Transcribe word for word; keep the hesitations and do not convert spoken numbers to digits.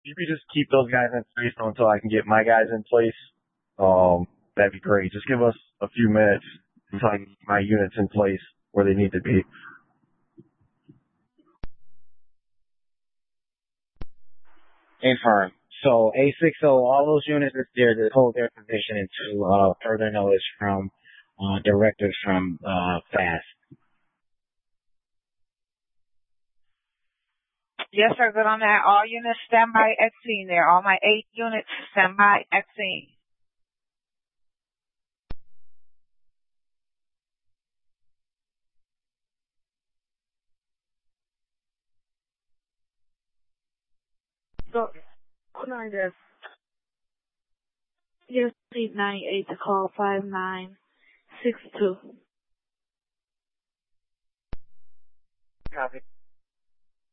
you could just keep those guys in place until I can get my guys in place, um, that'd be great. Just give us a few minutes until I can get my units in place where they need to be. Infirm. So A six O, all those units are there to hold their position until uh, further notice from uh, directives from uh, FAST. Yes, sir. Good on that. All units stand by at scene there. All my eight units stand by at scene. So, hold on, this. Yes, eight nine eight to call five nine six two. Copy.